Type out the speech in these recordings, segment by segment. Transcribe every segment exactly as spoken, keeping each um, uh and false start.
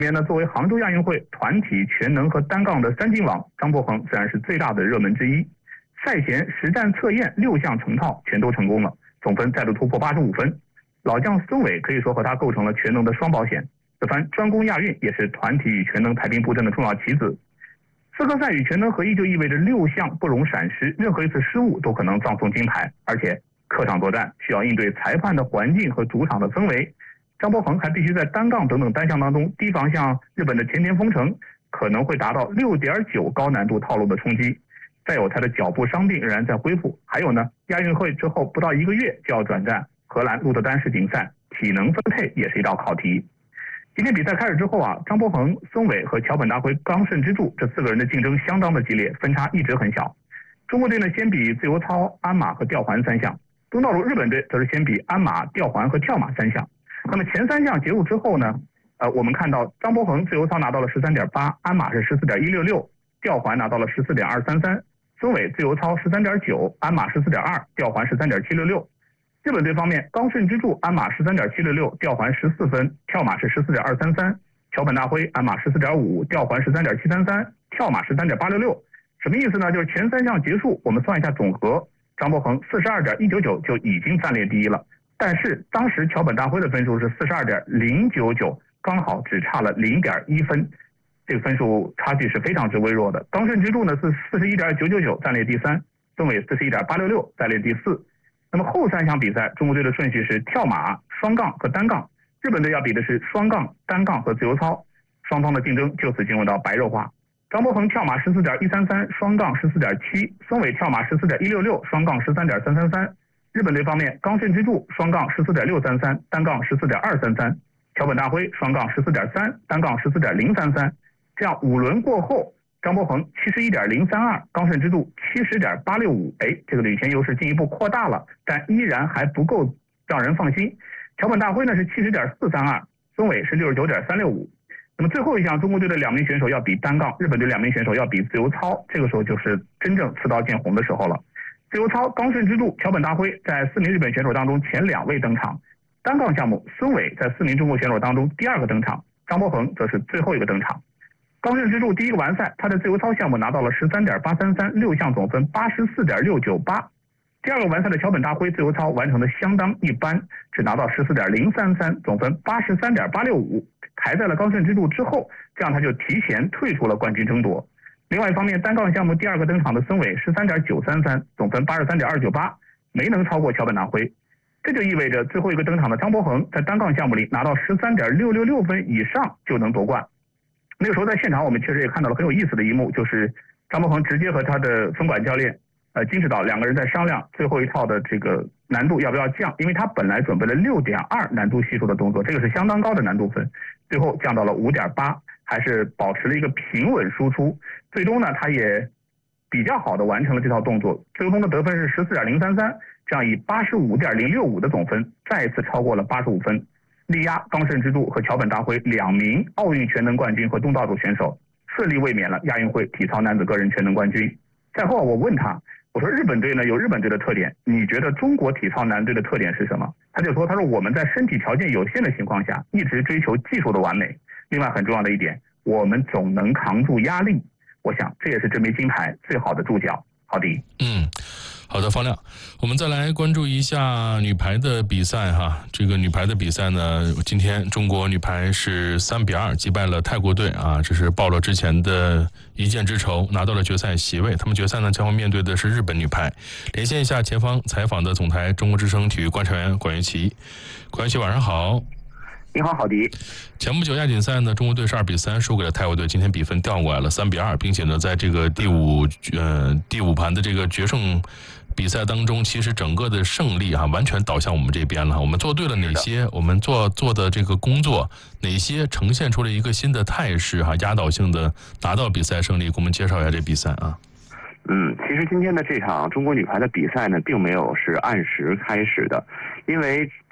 面呢，作为杭州亚运会团体全能和单杠的三金王，张伯恒自然是最大的热门之一。赛前实战测验六项成套全都成功了，总分再度突破八十五分。老将孙伟可以说和他构成了全能的双保险。这番专攻亚运也是团体与全能排兵布阵的重要棋子。资格赛与全能合一就意味着六项不容闪失，任何一次失误都可能葬送金牌。而且客场作战需要应对裁判的环境和主场的氛围。张伯恒还必须在单杠等等单项当中提防像日本的前田丰成可能会达到 六点九 高难度套路的冲击。再有他的脚部伤病仍然在恢复，还有呢，亚运会之后不到一个月就要转战荷兰鹿特丹世锦赛，体能分配也是一道考题。今天比赛开始之后啊，张伯恒、孙伟和桥本大辉、冈慎之助这四个人的竞争相当的激烈，分差一直很小。中国队呢先比自由操、鞍马和吊环三项，东道主日本队则是先比鞍马、吊环和跳马三项。那么前三项结束之后呢，呃，我们看到张伯恒自由操拿到了 十三点八， 鞍马是 十四点一六六， 吊环拿到了 十四点二三三，孙伟自由操 十三点九， 鞍马 十四点二， 吊环 十三点七六六。日本队方面，冈慎之助鞍马 十三点七六六， 吊环十四分，跳马是 十四点二三三， 桥本大辉鞍马 十四点五， 吊环 十三点七三三， 跳马 十三点八六六。什么意思呢？就是前三项结束，我们算一下总和，张伯恒 四十二点一九九 就已经暂列第一了。但是当时桥本大辉的分数是 四十二点零九九， 刚好只差了 零点一分，这个分数差距是非常之微弱的。冈慎之助呢是 四十一点九九九 暂列第三，孙伟 四十一点八六六 暂列第四。那么后三项比赛，中国队的顺序是跳马、双杠和单杠，日本队要比的是双杠、单杠和自由操，双方的竞争就此进入到白热化。张伯恒跳马 十四点一三三， 双杠 十四点七， 孙伟跳马 十四点一六六， 双杠 十三点三三三。日本队方面，冈慎之助双杠 十四点六三三， 单杠 十四点二三三， 桥本大辉双杠 十四点三， 单杠 十四点零三三。这样五轮过后，张伯恒 七十一点零三二， 冈慎之助 七十点八六五， 哎，这个领先优势进一步扩大了，但依然还不够让人放心。桥本大辉呢是 七十点四三二， 孙伟是 六十九点三六五。那么最后一项，中国队的两名选手要比单杠，日本队两名选手要比自由操，这个时候就是真正刺刀见红的时候了。自由操，冈慎之助、桥本大辉在四名日本选手当中前两位登场；单杠项目，孙伟在四名中国选手当中第二个登场，张伯恒则是最后一个登场。冈慎之助第一个完赛，他的自由操项目拿到了 十三点八三三， 六项总分 八十四点六九八。第二个完赛的桥本大辉自由操完成的相当一般，只拿到 十四点零三三， 总分 八十三点八六五，排在了冈慎之助之后，这样他就提前退出了冠军争夺。另外一方面，单杠项目第二个登场的孙伟 十三点九三三， 总分 八十三点二九八， 没能超过桥本大辉。这就意味着最后一个登场的张伯恒在单杠项目里拿到 十三点六六六 分以上就能夺冠。那个时候在现场我们确实也看到了很有意思的一幕，就是张伯恒直接和他的分管教练呃金指导两个人在商量最后一套的这个难度要不要降，因为他本来准备了 六点二 难度系数的动作，这个是相当高的难度分，最后降到了 五点八， 还是保持了一个平稳输出。最终呢，他也比较好的完成了这套动作，最终的得分是 十四点零三三， 这样以 八十五点零六五 的总分再次超过了八十五分，力压冈慎之助和桥本大辉两名奥运全能冠军和东道主选手，顺利卫冕了亚运会体操男子个人全能冠军。赛后我问他，我说日本队呢有日本队的特点，你觉得中国体操男队的特点是什么？他就说，他说我们在身体条件有限的情况下一直追求技术的完美，另外很重要的一点，我们总能扛住压力。我想这也是这枚金牌最好的注脚。好的， 嗯，好的，方亮，我们再来关注一下女排的比赛哈。这个女排的比赛呢，今天中国女排是三比二击败了泰国队啊，这是报了之前的一箭之仇，拿到了决赛席位。他们决赛呢将会面对的是日本女排。连线一下前方采访的总台中国之声体育观察员管元奇。管元奇，晚上好。 你好，郝迪。 前不久亚锦赛呢，中国队是二比三输给了泰国队，今天比分调过来了三比二，并且呢，在这个第五呃第五盘的这个决胜比赛当中，其实整个的胜利啊，完全倒向我们这边了。我们做对了哪些？我们做做的这个工作，哪些呈现出了一个新的态势哈、啊，压倒性的拿到比赛胜利。给我们介绍一下这比赛啊。 嗯，其实今天的这场中国女排的比赛呢，并没有是按时开始的，因为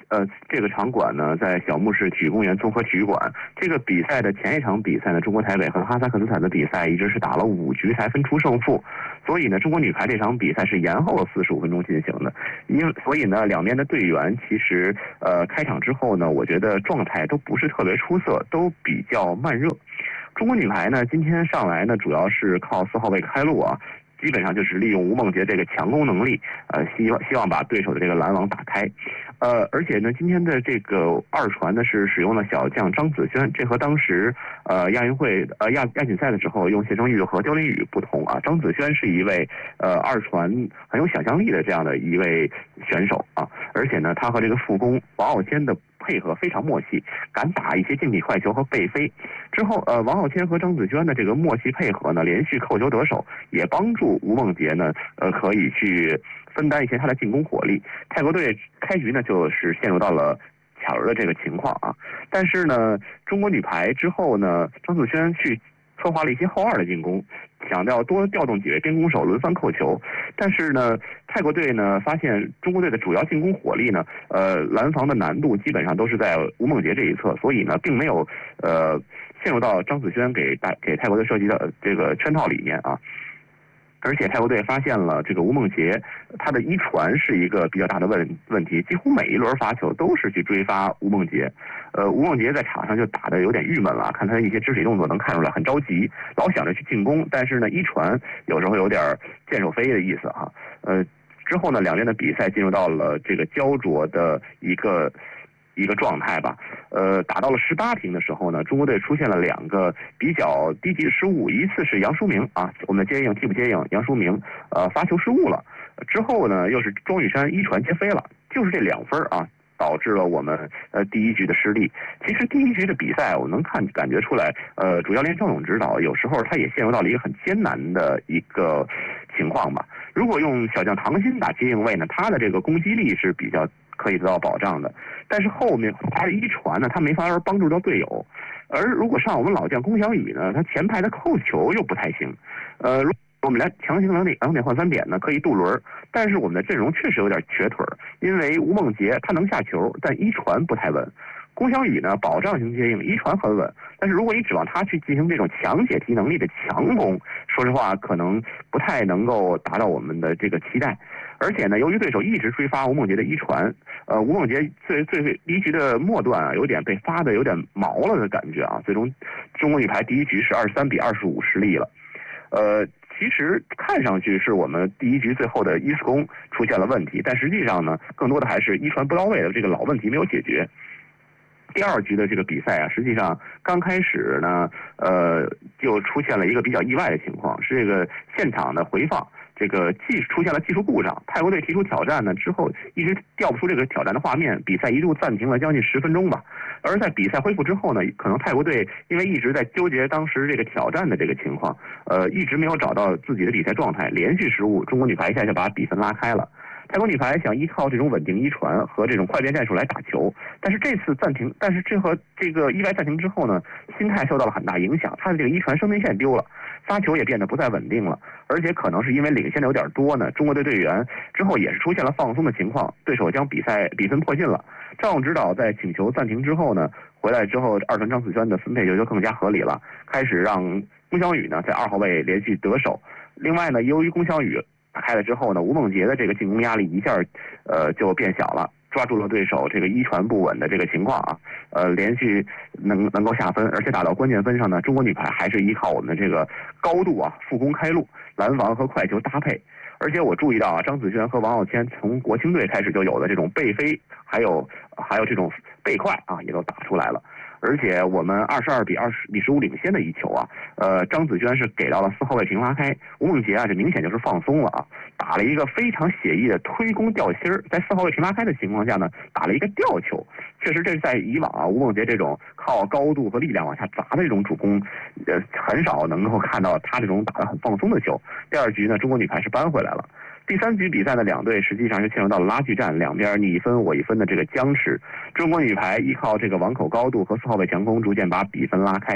呃，这个场馆呢，在小木市体育公园综合体育馆。这个比赛的前一场比赛呢，中国台北和哈萨克斯坦的比赛一直是打了五局才分出胜负，所以呢，中国女排这场比赛是延后了四十五分钟进行的。因所以呢，两边的队员其实呃开场之后呢，我觉得状态都不是特别出色，都比较慢热。中国女排呢，今天上来呢，主要是靠四号位开路啊。基本上就是利用吴梦洁这个强攻能力，呃，希望希望把对手的这个拦网打开，呃，而且呢，今天的这个二传呢是使用了小将张子萱，这和当时呃亚运会呃亚亚锦赛的时候用谢成玉和刁琳宇不同啊。张子萱是一位呃二传很有想象力的这样的一位选手啊，而且呢，他和这个副攻王傲谦的配合非常默契，敢打一些竞体快球和背飞。之后，呃，王傲谦和张子萱的这个默契配合呢，连续扣球得手，也帮助吴梦洁呢，呃，可以去分担一些他的进攻火力。泰国队开局呢，就是陷入到了卡轮的这个情况啊。但是呢，中国女排之后呢，张子萱去策划了一些后二的进攻，想要多调动几位边攻手轮番扣球，但是呢，泰国队呢发现中国队的主要进攻火力呢，呃，拦防的难度基本上都是在吴梦洁这一侧，所以呢，并没有呃陷入到张子萱给大给泰国队设计的这个圈套里面啊。而且泰国队发现了这个吴梦洁，他的一传是一个比较大的问问题，几乎每一轮发球都是去追发吴梦洁。呃，吴梦洁在场上就打得有点郁闷了，看他一些肢体动作能看出来很着急，老想着去进攻，但是呢，一传有时候有点箭手飞的意思哈。呃，之后呢，两边的比赛进入到了这个焦灼的一个。一个状态吧，呃，打到了十八平的时候呢，中国队出现了两个比较低级的失误，一次是杨淑明啊，我们的接应替补接应杨淑明，呃，发球失误了，之后呢又是庄宇珊一传接飞了，就是这两分啊，导致了我们呃第一局的失利。其实第一局的比赛，我能看感觉出来，呃，主教练郑勇指导有时候他也陷入到了一个很艰难的一个情况吧。如果用小将唐鑫打接应位呢，他的这个攻击力是比较可以得到保障的，但是后面他的一传呢，他没法帮助到队友。而如果上我们老将龚翔宇呢，他前排的扣球又不太行。呃，如果我们来强行两点两点换三点呢，可以渡轮，但是我们的阵容确实有点瘸腿，因为吴梦洁他能下球，但一传不太稳。龚翔宇呢，保障型接应，一传很稳，但是如果你指望他去进行这种强解题能力的强攻，说实话可能不太能够达到我们的这个期待。而且呢，由于对手一直追发吴梦洁的一传，呃，吴梦洁最最第一局的末段啊，有点被发的有点毛了的感觉啊。最终，中国女排第一局是二十三比二十五失利了。呃，其实看上去是我们第一局最后的一次攻出现了问题，但实际上呢，更多的还是一传不到位的这个老问题没有解决。第二局的这个比赛啊，实际上刚开始呢，呃，就出现了一个比较意外的情况，是这个现场的回放，这个技出现了技术故障。泰国队提出挑战呢之后，一直调不出这个挑战的画面，比赛一度暂停了将近十分钟吧。而在比赛恢复之后呢，可能泰国队因为一直在纠结当时这个挑战的这个情况，呃，一直没有找到自己的比赛状态，连续失误，中国女排一下就把比分拉开了。泰国女排想依靠这种稳定一传和这种快变战术来打球，但是这次暂停，但是这和这个意外暂停之后呢，心态受到了很大影响，他的这个一传生命线丢了，发球也变得不再稳定了，而且可能是因为领先的有点多呢，中国队队员之后也是出现了放松的情况，对手将比赛比分迫近了。赵勇指导在请求暂停之后呢，回来之后二传张子萱的分配球就更加合理了，开始让龚翔宇呢在二号位连续得手。另外呢，由于龚翔宇打开了之后呢，吴梦洁的这个进攻压力一下，呃，就变小了，抓住了对手这个一传不稳的这个情况啊，呃，连续能能够下分，而且打到关键分上呢，中国女排还是依靠我们的这个高度啊，副攻开路，拦防和快球搭配。而且我注意到啊，张子萱和王傲谦从国青队开始就有的这种背飞，还有还有这种背快啊，也都打出来了。而且我们二十二比二十比十五领先的一球啊，呃，张子萱是给到了四号位平拉开，吴梦洁啊，这明显就是放松了啊，打了一个非常写意的推攻吊心儿，在四号位平拉开的情况下呢，打了一个吊球。确实，这是在以往啊，吴梦洁这种靠高度和力量往下砸的这种主攻，呃，很少能够看到他这种打得很放松的球。第二局呢，中国女排是扳回来了。第三局比赛呢，两队实际上是陷入到了拉锯战，两边你一分我一分的这个僵持。中国女排依靠这个网口高度和四号位强攻，逐渐把比分拉开。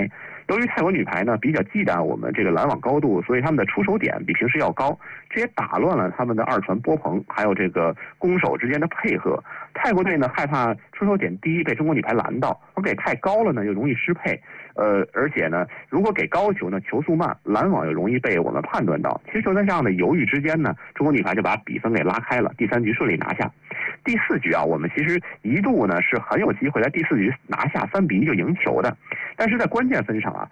由于泰国女排呢比较忌惮我们这个拦网高度，所以他们的出手点比平时要高，这也打乱了他们的二传波棚还有这个攻守之间的配合。泰国队呢害怕出手点低被中国女排拦到，而给太高了呢又容易失配。呃，而且呢，如果给高球呢，球速慢，拦网又容易被我们判断到。其实就在这样的犹豫之间呢，中国女排就把比分给拉开了，第三局顺利拿下。第四局啊，我们其实一度呢是很有机会在第四局拿下三比一就赢球的，但是在关键分上啊，